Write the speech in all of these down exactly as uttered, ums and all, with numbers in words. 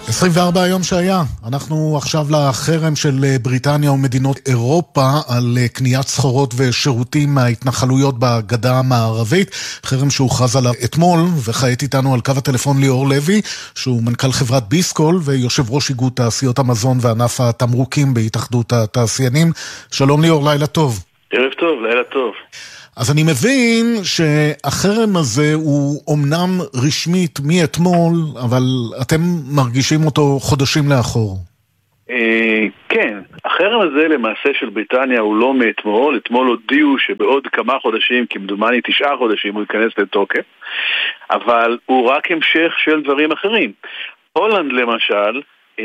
עשרים וארבע היום שהיה, אנחנו עכשיו לחרם של בריטניה ומדינות אירופה על קניית סחורות ושירותים מההתנחלויות בגדה המערבית, חרם שהוכרז עליו אתמול, וכעת איתנו על קו הטלפון ליאור לוי, שהוא מנכ"ל חברת ביסקול ויושב ראש איגוד תעשיות המזון וענף התמרוקים בהתאחדות התעשיינים. שלום ליאור, לילה טוב. ערב טוב, לילה טוב. אז אני מבין שהחרם הזה הוא אומנם רשמית מאתמול, אבל אתם מרגישים אותו חודשים לאחור. כן, החרם הזה למעשה של בריטניה הוא לא מאתמול. אתמול הודיעו שבעוד כמה חודשים, כמדומני תשעה חודשים, הוא ייכנס לתוקף, אבל הוא רק המשך של דברים אחרים. הולנד למשל,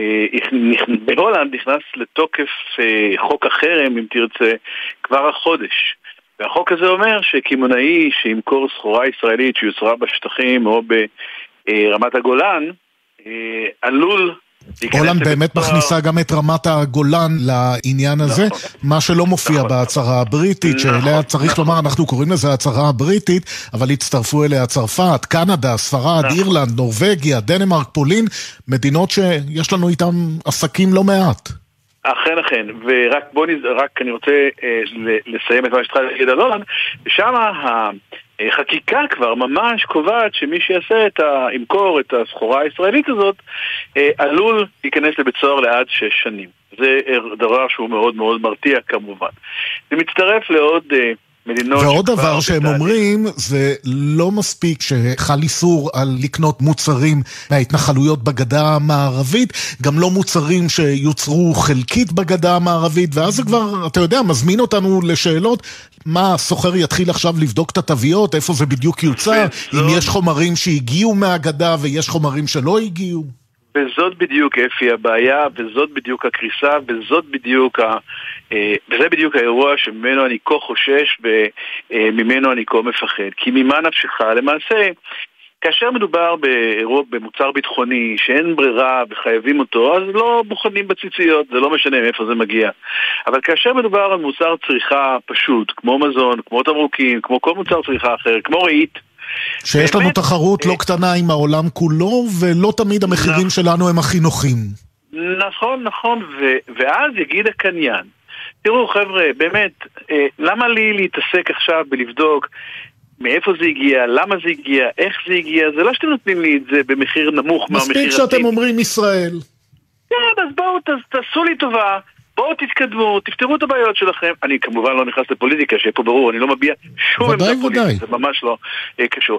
בהולנד נכנס לתוקף חוק החרם, אם תרצה, כבר החודש. והחוק הזה אומר שקימונאי שימכור סחורה ישראלית שיוצרה בשטחים או ברמת הגולן, עלול... הולנד באמת מכניסה גם את רמת הגולן לעניין הזה, מה שלא מופיע בהצהרה הבריטית, שאליה צריך לומר, אנחנו קוראים לזה הצהרה הבריטית, אבל הצטרפו אליה צרפת, קנדה, ספרד, אירלנד, נורווגיה, דנמרק, פולין, מדינות שיש לנו איתם עסקים לא מעט. אכן, אכן, ורק בוא נז... רק אני רוצה אה, לסיים את מה שתחל להגיד על הולנד, ושם החקיקה כבר ממש קובעת שמי שיעשה את ה... ימכור את הסחורה הישראלית הזאת, אה, עלול להיכנס לבית סוהר לעד שש שנים. זה דבר שהוא מאוד מאוד מרתיע כמובן. זה מצטרף לעוד... אה, ועוד דבר שהם אומרים, זה לא מספיק שחל איסור על לקנות מוצרים מההתנחלויות בגדה המערבית, גם לא מוצרים שיוצרו חלקית בגדה המערבית, ואז זה כבר, אתה יודע, מזמין אותנו לשאלות, מה, סוחר יתחיל עכשיו לבדוק את התוויות, איפה זה בדיוק יוצר, אם יש חומרים שהגיעו מהגדה ויש חומרים שלא הגיעו. וזאת בדיוק אפי הבעיה, וזאת בדיוק הקריסה, וזאת בדיוק ה... וזה בדיוק האירוע שממנו אני כה חושש וממנו אני כה מפחד. כי ממה נפשך? למעשה, כאשר מדובר באירוע, במוצר ביטחוני שאין ברירה וחייבים אותו, אז לא בוחנים בציציות, זה לא משנה מאיפה זה מגיע. אבל כאשר מדובר על מוצר צריכה פשוט, כמו מזון, כמו תמרוקים, כמו כל מוצר צריכה אחר, כמו רהיט, שיש לנו תחרות לא קטנה עם העולם כולו, ולא תמיד המחירים שלנו הם הכי נוחים. נכון, נכון, ואז יגיד הקניין, תראו חבר'ה, באמת, למה לי להתעסק עכשיו בלבדוק מאיפה זה הגיע, למה זה הגיע, איך זה הגיע, זה לא שאתם נותנים לי את זה במחיר נמוך מהמחיר מספיק שאתם אומרים ישראל. כן, אז בואו, תעשו לי טובה, בואו תתקדמו, תפתרו את הבעיות שלכם. אני כמובן לא נכנס לפוליטיקה, שיהיה פה ברור, אני לא מביע שום עמדה פוליטית, זה ממש לא קשור.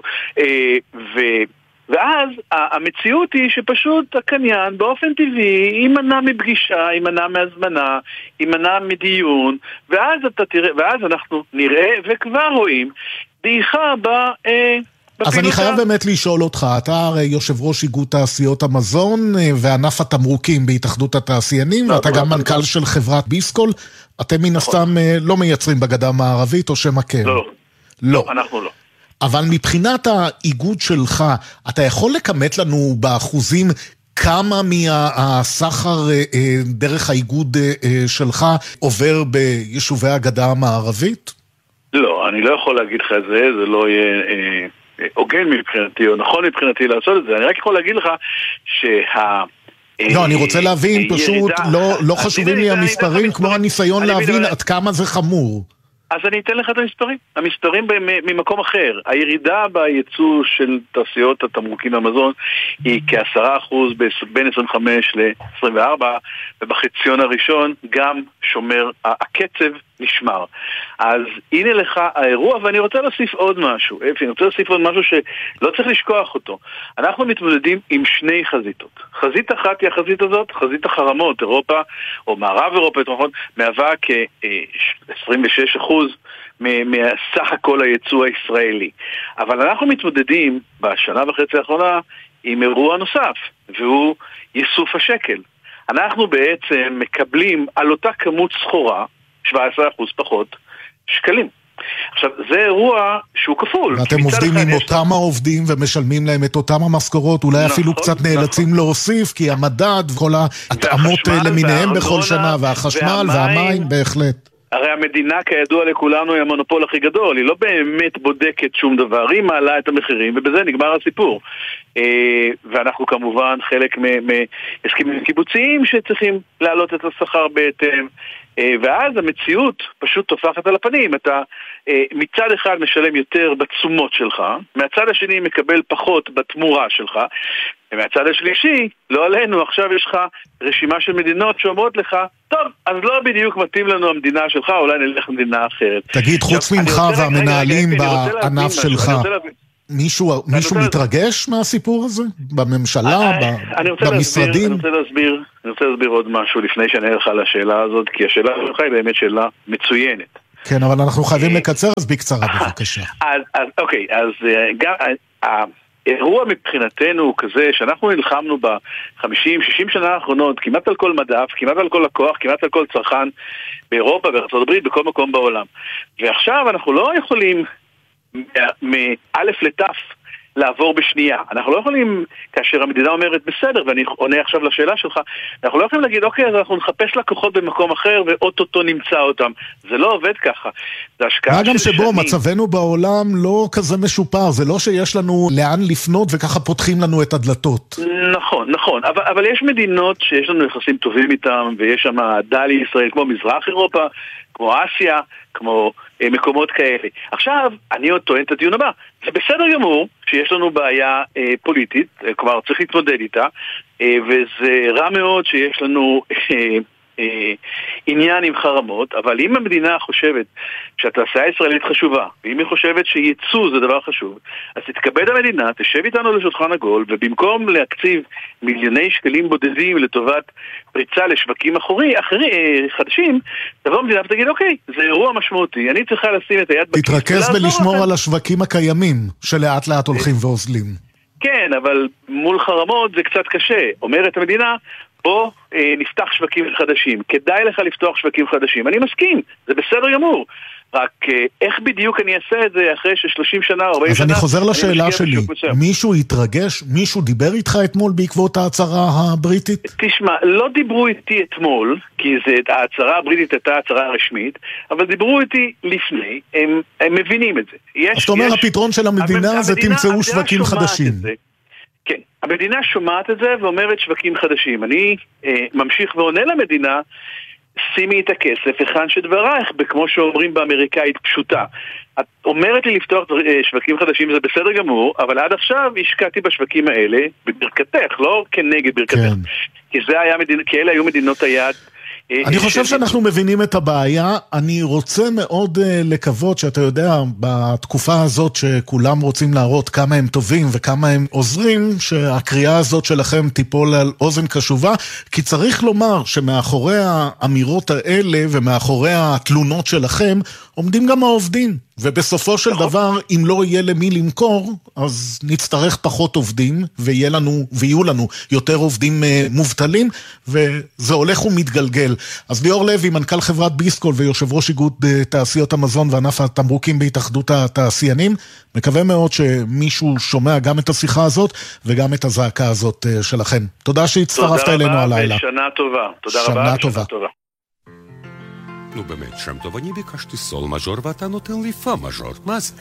ואז המציאות היא שפשוט הקניין באופן טבעי יימנע מפגישה, יימנע מהזמנה, יימנע מדיון, ואז אתה תראה, ואז אנחנו נראה וכבר רואים דעיכה ב... אז אני חייב באמת לשאול אותך, אתה הרי יושב ראש איגוד תעשיות המזון וענף התמרוקים בהתאחדות התעשיינים, ואתה גם מנכ"ל של חברת ביסקול, אתם מן הסתם לא מייצרים בגדה המערבית או שמה כן? לא, לא, אנחנו לא. אבל מבחינת האיגוד שלך, אתה יכול לקמת לנו באחוזים כמה מהסחר דרך האיגוד שלך עובר ביישובי הגדה המערבית? לא, אני לא יכול להגיד לך את זה, זה לא יהיה... הוגן מבחינתי, או נכון מבחינתי לעשות את זה. אני רק יכול להגיד לך שה... לא, אני רוצה להבין, פשוט לא חשובים לי המספרים, כמו הניסיון להבין עד כמה זה חמור. אז אני אתן לך את המספרים. המספרים ממקום אחר. הירידה בייצוא של תעשיות התמרוקים והמזון היא כעשרה אחוז בין עשרים וחמש ל-עשרים וארבע, ובחציון הראשון גם שומר, הקצב נשמר. אז הנה לך האירוע, ואני רוצה להוסיף עוד משהו. אפי, אני רוצה להוסיף עוד משהו שלא צריך לשכוח אותו. אנחנו מתמודדים עם שני חזיתות. חזית אחת היא החזית הזאת, חזית החרמות, אירופה, או מערב אירופה, מהווה כ-עשרים ושש אחוז מסך הכל הייצוא הישראלי. אבל אנחנו מתמודדים בשנה וחצי האחרונה עם אירוע נוסף, והוא ייסוף השקל. אנחנו בעצם מקבלים על אותה כמות סחורה, שבע עשרה אחוז פחות, שקלים. עכשיו, זה אירוע שהוא כפול. ואתם עובדים עם אותם העובדים ומשלמים להם את אותם המשכורות, אולי אפילו קצת נאלצים להוסיף, כי המדד וכל ההתאמות למיניהם בכל שנה, והחשמל והמים בהחלט. הרי המדינה כידוע לכולנו היא המונופול הכי גדול, היא לא באמת בודקת שום דבר, היא מעלה את המחירים ובזה נגמר הסיפור. ואנחנו כמובן חלק מהסכמים קיבוציים שצריכים להעלות את השכר בהתאם, ואז המציאות פשוט תופחת על הפנים. אתה מצד אחד משלם יותר בתשומות שלך, מהצד השני מקבל פחות בתמורה שלך, ומהצד השלישי, לא עלינו, עכשיו יש לך רשימה של מדינות שאומרות לך, טוב, אז לא בדיוק מתאים לנו המדינה שלך, אולי נלך למדינה אחרת. תגיד, חוץ ממך והמנהלים בענף שלך, מישהו מתרגש מהסיפור הזה? בממשלה, במשרדים? אני רוצה להסביר, אני רוצה להסביר עוד משהו לפני שאני אענה לך על השאלה הזאת, כי השאלה שלך היא באמת שאלה מצוינת. כן, אבל אנחנו חייבים לקצר, אז בקצרה בבקשה. אז אוקיי, אז גם האירוע מבחינתנו הוא כזה שאנחנו נלחמנו ב-חמישים שישים שנה האחרונות כמעט על כל מדף, כמעט על כל לקוח, כמעט על כל צרכן באירופה, בארצות הברית, בכל מקום בעולם. ועכשיו אנחנו לא יכולים מאלף לתף לעבור בשנייה. אנחנו לא יכולים, כאשר המדינה אומרת בסדר, ואני עונה עכשיו לשאלה שלך, אנחנו לא יכולים להגיד, אוקיי, אז אנחנו נחפש לקוחות במקום אחר ואוטוטו נמצא אותם. זה לא עובד ככה. זה השקעה של שנים. מה גם שבו מצבנו בעולם לא כזה משופר, זה לא שיש לנו לאן לפנות וככה פותחים לנו את הדלתות. נכון, נכון. אבל, אבל יש מדינות שיש לנו יחסים טובים איתם, ויש שם דלי ישראל, כמו מזרח אירופה, כמו אסיה, כמו אה, מקומות כאלה. עכשיו, אני עוד טוען את הדיון הבא. זה בסדר גמור שיש לנו בעיה אה, פוליטית, אה, כלומר צריך להתמודד איתה, אה, וזה רע מאוד שיש לנו אה, אה, עניין עם חרמות, אבל אם המדינה חושבת שהתעשייה הישראלית חשובה, ואם היא חושבת שייצוא זה דבר חשוב, אז תתכבד המדינה, תשב איתנו לשולחן עגול, ובמקום להקציב מיליוני שקלים בודדים לטובת פריצה לשווקים אחורי, אחרי, חדשים, תבוא המדינה ותגיד, אוקיי, זה אירוע משמעותי, אני צריכה לשים את היד בכיס. תתרכז בלשמור על השווקים הקיימים, שלאט לאט הולכים ואוזלים. כן, אבל מול חרמות זה קצת קשה. אומרת המדינה, בוא אה, נפתח שווקים חדשים. כדאי לך לפתוח שווקים חדשים. אני מסכים, זה בסדר גמור. רק אה, איך בדיוק אני אעשה את זה אחרי ש-שלושים שנה, ארבעים שנה... אז אני חוזר לשאלה שלי. מישהו התרגש? מישהו דיבר איתך אתמול בעקבות ההצהרה הבריטית? תשמע, לא דיברו איתי אתמול, כי זה, ההצהרה הבריטית הייתה הצהרה רשמית, אבל דיברו איתי לפני, הם, הם מבינים את זה. יש, אז אתה אומר, יש... הפתרון של המדינה המדינה, זה תמצאו שווקים חדשים. כן, המדינה שומעת את זה ואומרת שווקים חדשים. אני אה, ממשיך ועונה למדינה, שימי את הכסף היכן שדברייך, כמו שאומרים באמריקאית פשוטה. את אומרת לי לפתוח אה, שווקים חדשים, זה בסדר גמור, אבל עד עכשיו השקעתי בשווקים האלה בברכתך, לא כנגד ברכתך. כן. כי זה היה מדינה, כי אלה היו מדינות היעד. אני חושב שאנחנו מבינים את הבעיה. אני רוצה מאוד לקוות שאתה יודע, בתקופה הזאת שכולם רוצים להראות כמה הם טובים וכמה הם עוזרים, שהקריאה הזאת שלכם תיפול על אוזן קשובה, כי צריך לומר שמאחורי האמירות האלה ומאחורי התלונות שלכם עומדים גם העובדים. ובסופו של דבר, אם לא יהיה למי למכור, אז נצטרך פחות עובדים, ויהיה לנו, ויהיו לנו יותר עובדים מובטלים, וזה הולך ומתגלגל. אז ליאור לוי, מנכ"ל חברת ביסקול ויושב ראש איגוד תעשיות המזון וענף התמרוקים בהתאחדות התעשיינים, מקווה מאוד שמישהו שומע גם את השיחה הזאת, וגם את הזעקה הזאת שלכם. תודה שהצטרפת אלינו הלילה. תודה רבה ושנה טובה. תודה רבה ושנה טובה. נו באמת, שם טוב, אני ביקשתי סול מז'ור ואתה נותן לי פה מז'ור, מה זה?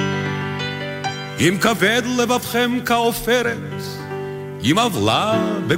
אם כבד לבבכם כעופרת, אם עבלה